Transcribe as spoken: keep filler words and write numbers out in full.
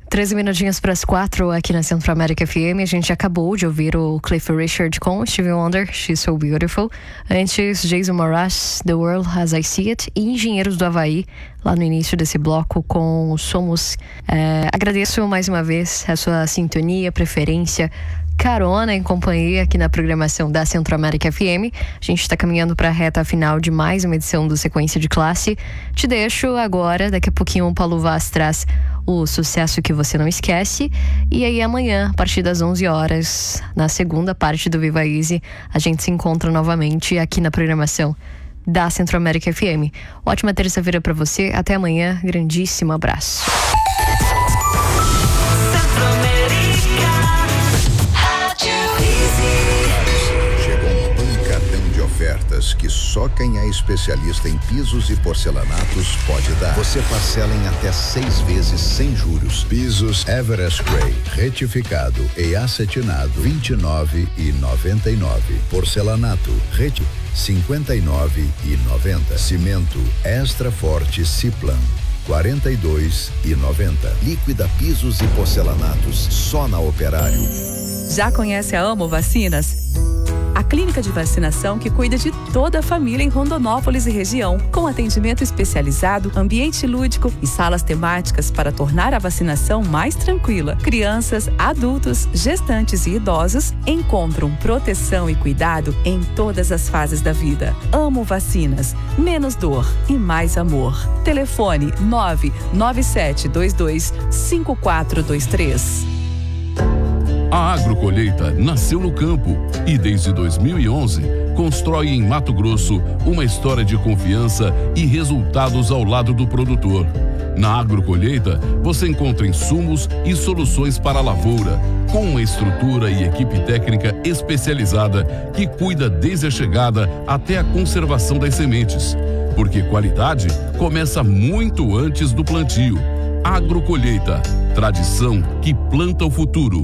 treze minutinhos para as quatro aqui na Centro América F M. A gente acabou de ouvir o Cliff Richard com Stevie Wonder, She's So Beautiful. Antes, Jason Mraz, The World As I See It. E Engenheiros do Havaí, lá no início desse bloco com Somos. É, agradeço mais uma vez a sua sintonia, preferência, carona em companhia aqui na programação da Centro América F M. A gente está caminhando para a reta final de mais uma edição do Sequência de Classe. Te deixo agora, daqui a pouquinho o Paulo Vaz traz o Sucesso que Você Não Esquece. E aí amanhã, a partir das onze horas, na segunda parte do Viva Easy, a gente se encontra novamente aqui na programação da Centro América F M. Ótima terça-feira para você. Até amanhã. Grandíssimo abraço. Ofertas que só quem é especialista em pisos e porcelanatos pode dar. Você parcela em até seis vezes sem juros. Pisos Everest Grey, retificado e acetinado, vinte e nove reais e noventa e nove centavos. Porcelanato, reti, cinquenta e nove reais e noventa centavos. Cimento Extra Forte Ciplan, quarenta e dois reais e noventa centavos. Líquida Pisos e Porcelanatos, só na Operário. Já conhece a Amo Vacinas? A clínica de vacinação que cuida de toda a família em Rondonópolis e região, com atendimento especializado, ambiente lúdico e salas temáticas para tornar a vacinação mais tranquila. Crianças, adultos, gestantes e idosos encontram proteção e cuidado em todas as fases da vida. Amo Vacinas. Menos dor e mais amor. Telefone nove nove sete dois dois cinco quatro dois três. A Agrocolheita nasceu no campo e desde dois mil e onze constrói em Mato Grosso uma história de confiança e resultados ao lado do produtor. Na Agrocolheita você encontra insumos e soluções para a lavoura, com uma estrutura e equipe técnica especializada que cuida desde a chegada até a conservação das sementes. Porque qualidade começa muito antes do plantio. Agrocolheita, tradição que planta o futuro.